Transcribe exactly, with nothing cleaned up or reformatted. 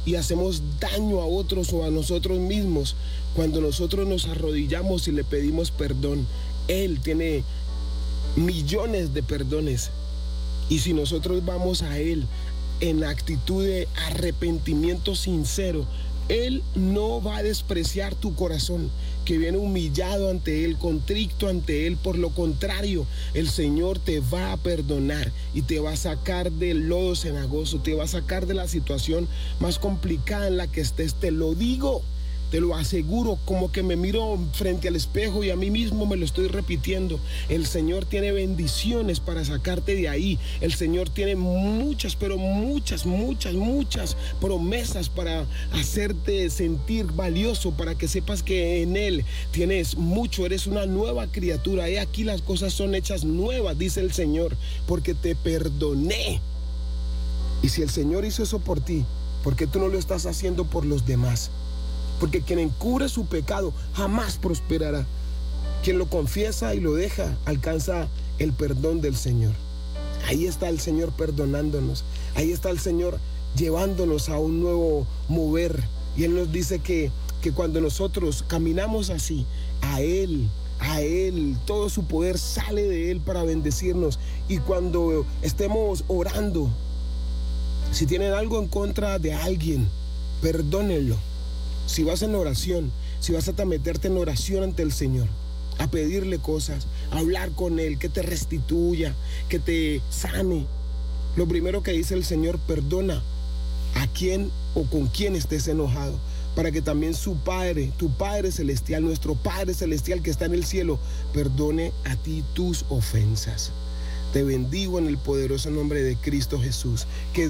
y hacemos daño a otros o a nosotros mismos cuando nosotros nos arrodillamos y le pedimos perdón. Él tiene millones de perdones. Y si nosotros vamos a Él en actitud de arrepentimiento sincero, Él no va a despreciar tu corazón, que viene humillado ante Él, contrito ante Él. Por lo contrario, el Señor te va a perdonar y te va a sacar del lodo cenagoso, te va a sacar de la situación más complicada en la que estés. Te lo digo, te lo aseguro, como que me miro frente al espejo y a mí mismo me lo estoy repitiendo. El Señor tiene bendiciones para sacarte de ahí. El Señor tiene muchas, pero muchas, muchas, muchas promesas para hacerte sentir valioso, para que sepas que en Él tienes mucho, eres una nueva criatura. He aquí las cosas son hechas nuevas, dice el Señor, porque te perdoné. Y si el Señor hizo eso por ti, ¿por qué tú no lo estás haciendo por los demás? Porque quien encubre su pecado jamás prosperará. Quien lo confiesa y lo deja alcanza el perdón del Señor. Ahí está el Señor perdonándonos. Ahí está el Señor llevándonos a un nuevo mover. Y Él nos dice que, que cuando nosotros caminamos así, a Él, a Él, todo su poder sale de Él para bendecirnos. Y cuando estemos orando, si tienen algo en contra de alguien, perdónenlo. Si vas en oración, si vas a meterte en oración ante el Señor, a pedirle cosas, a hablar con Él, que te restituya, que te sane, lo primero que dice el Señor, perdona a quien o con quien estés enojado, para que también su Padre, tu Padre Celestial, nuestro Padre Celestial que está en el cielo, perdone a ti tus ofensas. Te bendigo en el poderoso nombre de Cristo Jesús. Que